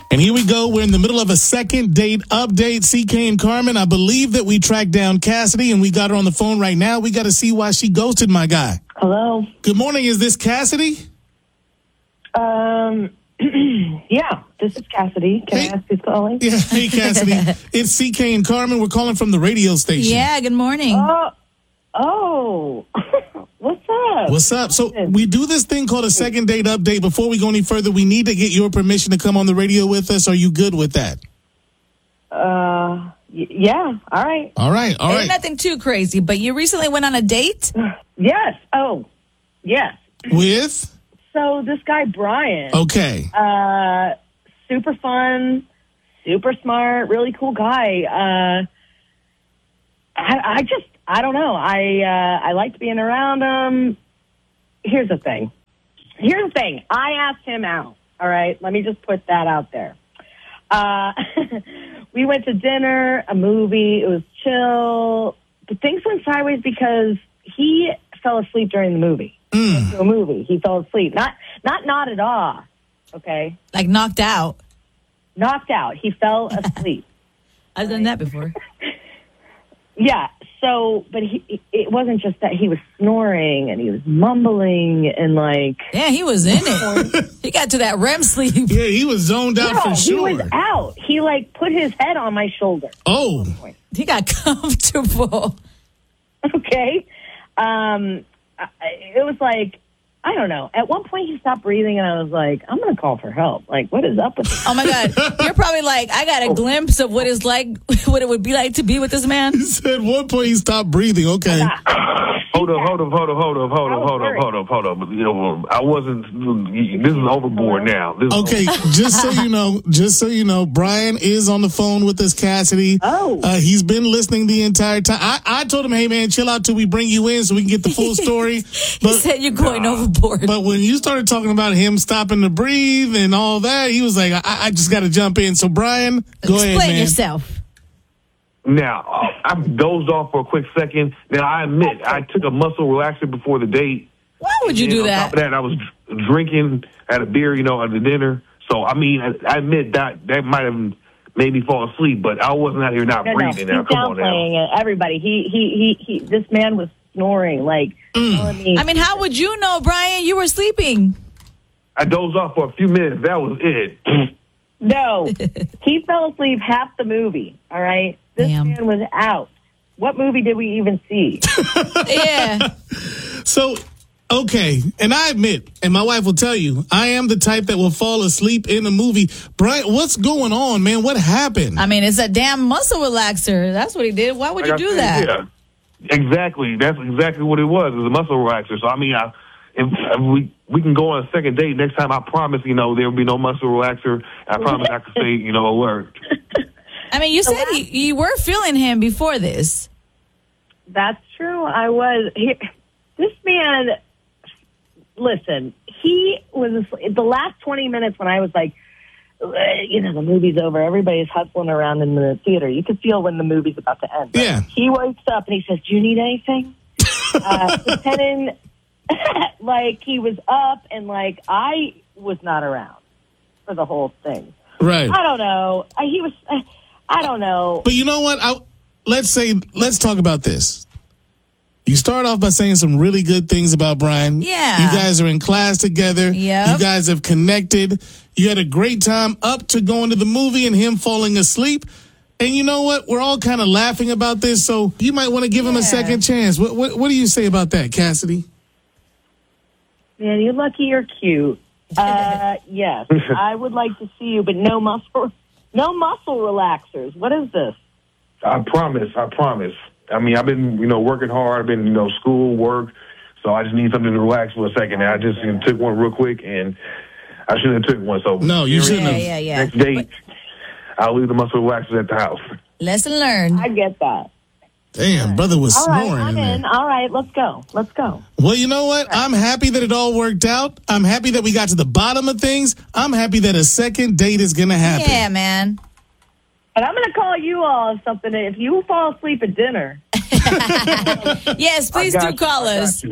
And here we go. We're in the middle of a second date update. CK and Carmen, I believe that we tracked down Cassidy and we got her on the phone right now. We got to see why she ghosted my guy. Hello. Good morning. Is this Cassidy? Yeah, this is Cassidy. Can I ask who's calling? Yeah. Hey, Cassidy. It's CK and Carmen. We're calling from the radio station. Yeah, good morning. Oh. What's up? What's up? So we do this thing called a second date update. Before we go any further, we need to get your permission to come on the radio with us. Are you good with that? Yeah. All right. All right. Ain't nothing too crazy, but you recently went on a date? Yes. Oh, yes. With? So this guy, Brian. Okay. Super fun, super smart, really cool guy. I don't know. I liked being around him. Here's the thing. I asked him out. All right. Let me just put that out there. We went to dinner, a movie. It was chill. But things went sideways because he fell asleep during the movie. Went to a movie. He fell asleep. Not nodded off. Okay. Like knocked out? Knocked out. He fell asleep. I've done that before. Yeah. So, but it wasn't just that. He was snoring and he was mumbling and like... Yeah, he was in it. He got to that REM sleep. Yeah, he was zoned out for sure. He was out. He like put his head on my shoulder. Oh. He got comfortable. Okay. It was like, I don't know. At one point, he stopped breathing, and I was like, I'm going to call for help. Like, what is up with this? Oh, my God. You're probably like, I got a glimpse of what it's like, what it would be like to be with this man. He said at one point he stopped breathing. Okay. Hold up. You know, I wasn't, this is overboard now. Okay, just so you know, Brian is on the phone with us, Cassidy. Oh. He's been listening the entire time. I told him, hey, man, chill out till we bring you in so we can get the full story. He said you're going overboard. But when you started talking about him stopping to breathe and all that, he was like, I just got to jump in. So, Brian, go ahead, man. Explain yourself. Now, I dozed off for a quick second. Now, I admit, I took a muscle relaxer before the date. Why would you do On that? top of that, I was drinking, had a beer, at the dinner. So, I mean, I admit that might have made me fall asleep, but I wasn't out here not breathing. No, now, he's come on downplaying now. it. Everybody, he this man was snoring, like, telling me. I mean, how would you know, Brian? You were sleeping. I dozed off for a few minutes. That was it. No, he fell asleep half the movie, all right? This man was out. What movie did we even see? Yeah. So, okay, and I admit, and my wife will tell you, I am the type that will fall asleep in a movie. Brian, what's going on, man? What happened? I mean, it's a damn muscle relaxer. That's what he did. Why would you do that? Yeah, exactly. That's exactly what it was. It was a muscle relaxer. So, I mean, if we can go on a second date. Next time, I promise, there will be no muscle relaxer. I promise I can say, a word. I mean, you said you were feeling him before this. That's true. I was. This man, listen, he was, the last 20 minutes when I was like, the movie's over. Everybody's hustling around in the theater. You could feel when the movie's about to end. Yeah. He wakes up and he says, do you need anything? Pretending like he was up and like I was not around for the whole thing. Right. I don't know. I don't know. But you know what? Let's talk about this. You start off by saying some really good things about Brian. Yeah. You guys are in class together. Yep. You guys have connected. You had a great time up to going to the movie and him falling asleep. And you know what? We're all kind of laughing about this, so you might want to give him a second chance. What do you say about that, Cassidy? Man, you're lucky you're cute. Yes, I would like to see you, but no muscle relaxers. What is this? I promise. I mean, I've been, working hard. I've been, school, work. So I just need something to relax for a second. And I just took one real quick, and I shouldn't have took one. So no, you shouldn't have. Yeah. Next date, I'll leave the muscle relaxers at the house. Lesson learned. I get that. Damn, brother was All right, snoring I'm in. there. All right, let's go. Well, you know what? I'm happy that it all worked out. I'm happy that we got to the bottom of things. I'm happy that a second date is going to happen. Yeah, man. And I'm going to call you all if something. If you fall asleep at dinner. Yes, please do call us.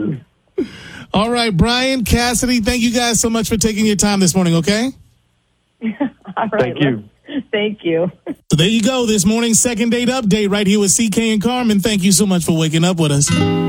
All right, Brian, Cassidy, thank you guys so much for taking your time this morning, okay? All All right. Thank you. Thank you. So there you go. This morning's second date update right here with CK and Carmen. Thank you so much for waking up with us.